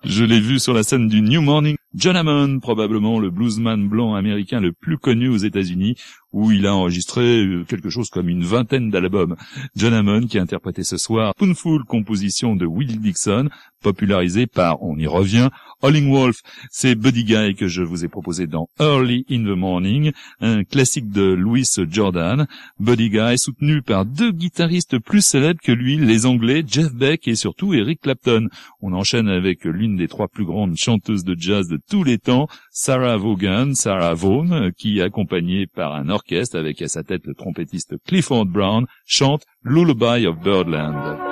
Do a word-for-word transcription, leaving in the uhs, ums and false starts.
Je l'ai vu sur la scène du New Morning. John Hammond, probablement le bluesman blanc américain le plus connu aux États-Unis, où il a enregistré quelque chose comme une vingtaine d'albums. John Hammond qui a interprété ce soir Spoonful, composition de Willie Dixon, popularisée par, on y revient, Howlin' Wolf. C'est Buddy Guy que je vous ai proposé dans Early in the Morning, un classique de Louis Jordan. Buddy Guy soutenu par deux guitaristes plus célèbres que lui, les Anglais Jeff Beck et surtout Eric Clapton. On enchaîne avec l'une des trois plus grandes chanteuses de jazz de tous les temps, Sarah Vaughan, Sarah Vaughan, qui, accompagnée par un orchestre avec à sa tête le trompettiste Clifford Brown, chante Lullaby of Birdland.